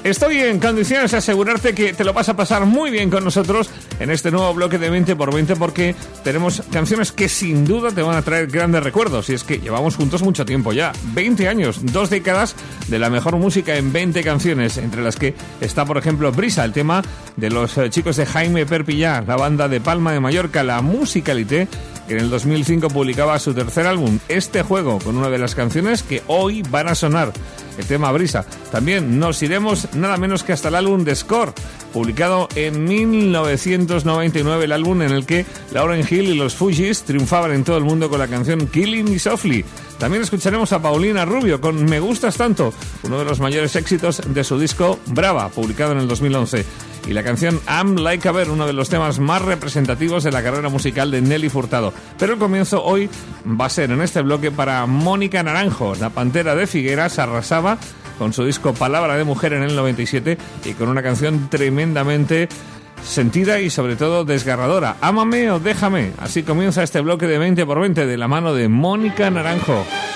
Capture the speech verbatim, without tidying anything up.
Estoy en condiciones de asegurarte que te lo vas a pasar muy bien con nosotros en este nuevo bloque de veinte por veinte, porque tenemos canciones que sin duda te van a traer grandes recuerdos. Y es que llevamos juntos mucho tiempo ya, veinte años, dos décadas de la mejor música en veinte canciones, entre las que está, por ejemplo, Brisa, el tema de los eh, chicos de Jaime Perpiñá, la banda de Palma de Mallorca, la Musicalité, que en el dos mil cinco publicaba su tercer álbum, Este Juego, con una de las canciones que hoy van a sonar, el tema Brisa. También nos iremos nada menos que hasta el álbum de Score, publicado en mil novecientos noventa y nueve, el álbum en el que Lauryn Hill y los Fugees triunfaban en todo el mundo con la canción Killing Me Softly. También escucharemos a Paulina Rubio con Me Gustas Tanto, uno de los mayores éxitos de su disco Brava, publicado en el dos mil once. Y la canción I'm Like a Bird, uno de los temas más representativos de la carrera musical de Nelly Furtado. Pero el comienzo hoy va a ser en este bloque para Mónica Naranjo. La Pantera de Figueras arrasaba con su disco Palabra de Mujer en el noventa y siete y con una canción tremendamente sentida y sobre todo desgarradora. Ámame o déjame. Así comienza este bloque de veinte por veinte de la mano de Mónica Naranjo.